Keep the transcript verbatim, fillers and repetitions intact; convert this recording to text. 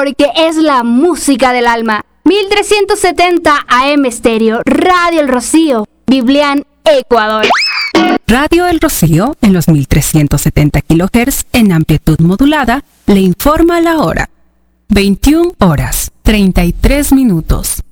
porque es la música del alma. mil trescientos setenta A M Estéreo, Radio El Rocío, Biblián, Ecuador. Radio El Rocío, en los mil trescientos setenta kilohertz en amplitud modulada, le informa la hora. veintiuna horas, treinta y tres minutos.